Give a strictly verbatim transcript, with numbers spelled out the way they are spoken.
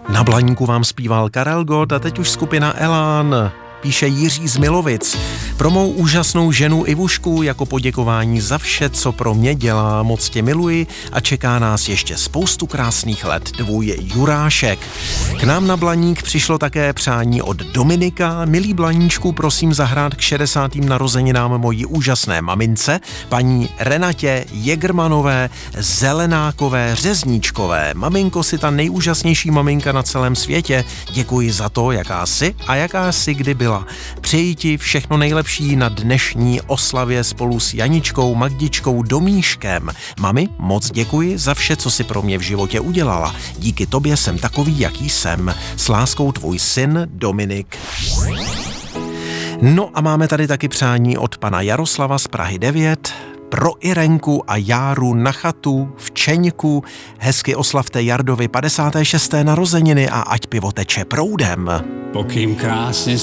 Na Blaníku vám zpíval Karel Gott a teď už skupina Elán. Píše Jiří z Milovic. Pro mou úžasnou ženu Ivušku jako poděkování za vše, co pro mě dělá, moc tě miluji a čeká nás ještě spoustu krásných let. Tvůj Jurášek. K nám na Blaník přišlo také přání od Dominika. Milý Blaníčku, prosím zahrát k šedesátým narozeninám mojí úžasné mamince, paní Renatě Jägermanové Zelenákové Řezníčkové. Maminko, si ta nejúžasnější maminka na celém světě. Děkuji za to, jaká jsi a jaká jsi kdy byla. Přeji ti všechno nejlepší na dnešní oslavě spolu s Janičkou, Magdičkou, Domíškem. Mami, moc děkuji za vše, co jsi pro mě v životě udělala. Díky tobě jsem takový, jaký jsem. S láskou tvůj syn Dominik. No a máme tady taky přání od pana Jaroslava z Prahy devět. Pro Irenku a Járu na chatu v Čeňku. Hezky oslavte Jardovi padesáté šesté narozeniny a ať pivo teče proudem. Pokým krásně